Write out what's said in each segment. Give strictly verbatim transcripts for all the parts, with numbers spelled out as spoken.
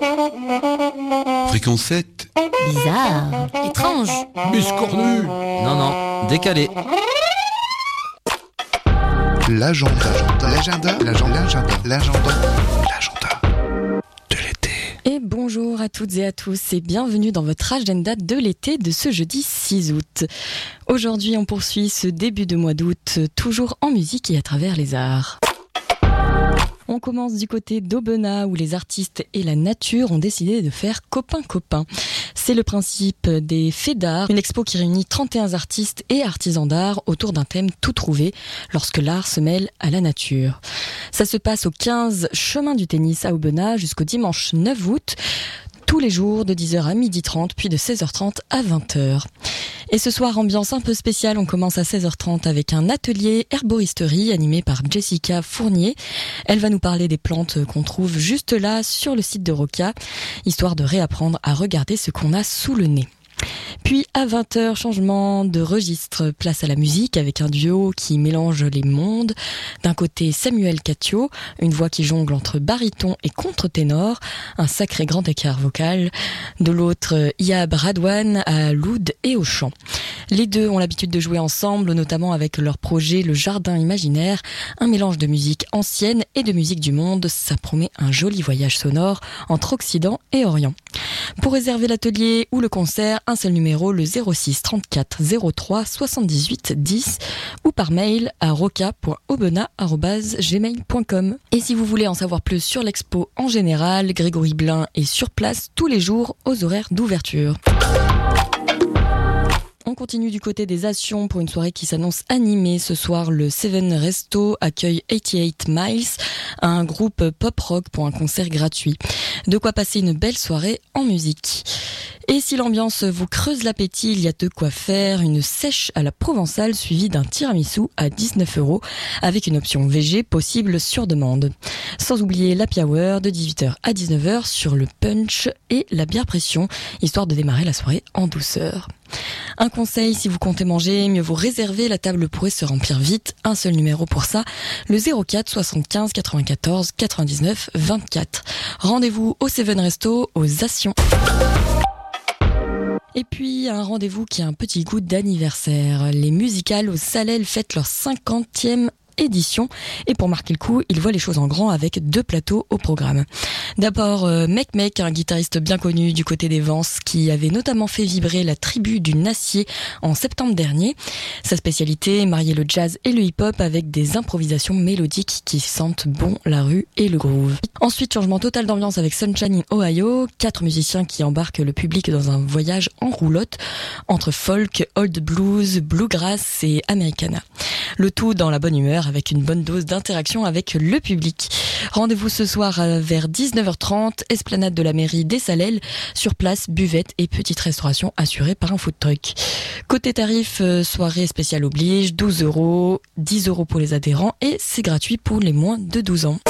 Fréquence sept. Bizarre. Étrange. Biscornu. Non, non, décalé. L'agenda. L'agenda. L'agenda. L'agenda. L'agenda. L'agenda de l'été. Et bonjour à toutes et à tous et bienvenue dans votre agenda de l'été de ce jeudi six août. Aujourd'hui, on poursuit ce début de mois d'août, toujours en musique et à travers les arts. On commence du côté d'Aubenas où les artistes et la nature ont décidé de faire copain-copain. C'est le principe des Fées d'art, une expo qui réunit trente et un artistes et artisans d'art autour d'un thème tout trouvé lorsque l'art se mêle à la nature. Ça se passe au quinze chemin du tennis à Aubenas jusqu'au dimanche neuf août. Tous les jours de dix heures à midi trente, puis de seize heures trente à vingt heures. Et ce soir, ambiance un peu spéciale, on commence à seize heures trente avec un atelier herboristerie animé par Jessica Fournier. Elle va nous parler des plantes qu'on trouve juste là sur le site de Roca, histoire de réapprendre à regarder ce qu'on a sous le nez. Puis à vingt heures, changement de registre, place à la musique avec un duo qui mélange les mondes. D'un côté Samuel Catio, une voix qui jongle entre baryton et contre-ténor, un sacré grand écart vocal. De l'autre, Yab Radwan à l'oud et au chant. Les deux ont l'habitude de jouer ensemble, notamment avec leur projet Le Jardin Imaginaire, un mélange de musique ancienne et de musique du monde. Ça promet un joli voyage sonore entre Occident et Orient. Pour réserver l'atelier ou le concert, un seul numéro, le zéro six trente-quatre zéro trois soixante-dix-huit dix ou par mail à roca point aubenas arobase gmail point com. Et si vous voulez en savoir plus sur l'expo en général, Grégory Blin est sur place tous les jours aux horaires d'ouverture. On continue du côté des Assions pour une soirée qui s'annonce animée. Ce soir, le Seven Resto accueille quatre-vingt-dix Miles, un groupe pop-rock pour un concert gratuit. De quoi passer une belle soirée en musique. Et si l'ambiance vous creuse l'appétit, il y a de quoi faire une sèche à la provençale suivie d'un tiramisu à dix-neuf euros avec une option végé possible sur demande. Sans oublier l'happy hour de dix-huit heures à dix-neuf heures sur le punch et la bière pression, histoire de démarrer la soirée en douceur. Un conseil, si vous comptez manger, mieux vous réserver, la table pourrait se remplir vite. Un seul numéro pour ça, le zéro quatre soixante-quinze quatre-vingt-quatorze quatre-vingt-dix-neuf vingt-quatre. Rendez-vous au Seven Resto aux Assions. Et puis, un rendez-vous qui a un petit goût d'anniversaire. Les musicales au Salel fêtent leur cinquantième édition et pour marquer le coup, ils voient les choses en grand avec deux plateaux au programme. D'abord, euh, Mec Mec, un guitariste bien connu du côté des Vences qui avait notamment fait vibrer la tribu du Nassier en septembre dernier. Sa spécialité, marier le jazz et le hip-hop avec des improvisations mélodiques qui sentent bon la rue et le groove. Ensuite, changement total d'ambiance avec Sunshine in Ohio, quatre musiciens qui embarquent le public dans un voyage en roulotte entre folk, old blues, bluegrass et americana. Le tout dans la bonne humeur avec une bonne dose d'interaction avec le public. Rendez-vous ce soir vers dix-neuf heures trente, esplanade de la mairie des Salelles, sur place, buvette et petite restauration assurée par un food truck. Côté tarif, soirée spéciale oblige, douze euros, dix euros pour les adhérents et c'est gratuit pour les moins de douze ans.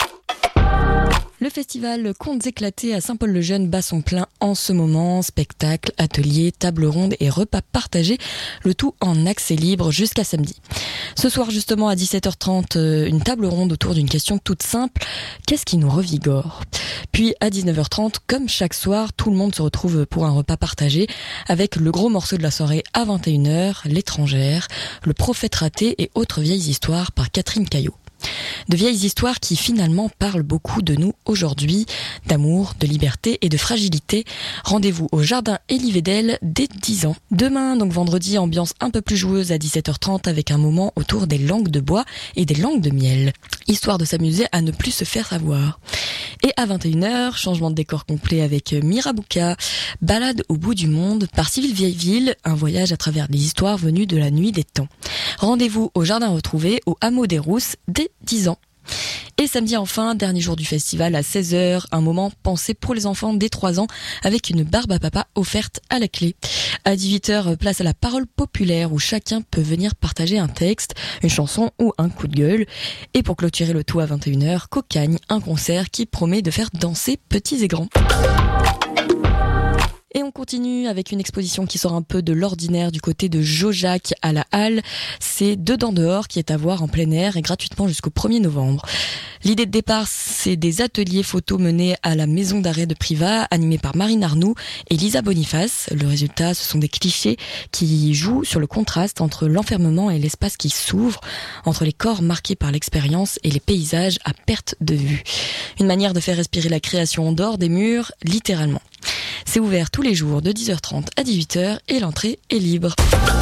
Le festival Contes éclatés à Saint-Paul-le-Jeune bat son plein en ce moment. Spectacles, ateliers, tables rondes et repas partagés, le tout en accès libre jusqu'à samedi. Ce soir justement à dix-sept heures trente, une table ronde autour d'une question toute simple. Qu'est-ce qui nous revigore ? Puis à dix-neuf heures trente, comme chaque soir, tout le monde se retrouve pour un repas partagé avec le gros morceau de la soirée à vingt et une heures, L'étrangère, le prophète raté et autres vieilles histoires par Catherine Caillot. De vieilles histoires qui finalement parlent beaucoup de nous aujourd'hui, d'amour, de liberté et de fragilité. Rendez-vous au Jardin Elie Vedel dès dix ans. Demain, donc vendredi, ambiance un peu plus joueuse à dix-sept heures trente avec un moment autour des langues de bois et des langues de miel, histoire de s'amuser à ne plus se faire savoir. Et à vingt et une heures, changement de décor complet avec Mirabouka, balade au bout du monde par Civil Vieille Ville, un voyage à travers les histoires venues de la nuit des temps. Rendez-vous au Jardin Retrouvé, au Hameau des Rousses, dès dix ans. Et samedi enfin, dernier jour du festival à seize heures, un moment pensé pour les enfants dès trois ans avec une barbe à papa offerte à la clé. À dix-huit heures, place à la parole populaire où chacun peut venir partager un texte, une chanson ou un coup de gueule. Et pour clôturer le tout à vingt et une heures, Cocagne, un concert qui promet de faire danser petits et grands. Et on continue avec une exposition qui sort un peu de l'ordinaire du côté de Jaujac à la Halle. C'est Dedans dehors qui est à voir en plein air et gratuitement jusqu'au premier novembre. L'idée de départ, c'est des ateliers photos menés à la maison d'arrêt de Privas, animés par Marine Arnoux et Lisa Boniface. Le résultat, ce sont des clichés qui jouent sur le contraste entre l'enfermement et l'espace qui s'ouvre, entre les corps marqués par l'expérience et les paysages à perte de vue. Une manière de faire respirer la création en dehors des murs, littéralement. C'est ouvert tous les jours de dix heures trente à dix-huit heures et l'entrée est libre.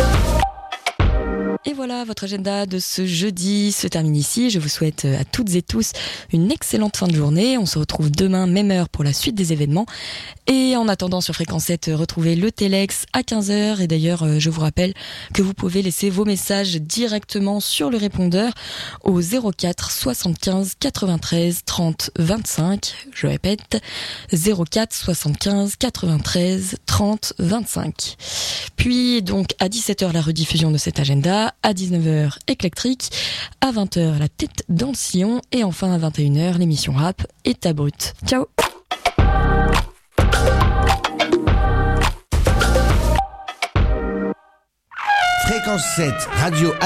Et voilà, votre agenda de ce jeudi se termine ici. Je vous souhaite à toutes et tous une excellente fin de journée. On se retrouve demain, même heure, pour la suite des événements. Et en attendant, sur Fréquence sept, retrouvez le Téléx à quinze heures. Et d'ailleurs, je vous rappelle que vous pouvez laisser vos messages directement sur le répondeur au zéro quatre soixante-quinze quatre-vingt-treize trente vingt-cinq. Je répète, zéro quatre soixante-quinze quatre-vingt-treize trente vingt-cinq. Puis donc à dix-sept heures, la rediffusion de cet agenda. À dix-neuf heures, Éclectrique. À vingt heures, La tête dans le sillon. Et enfin à vingt et une heures, l'émission rap État brut. Ciao. Fréquence sept, radio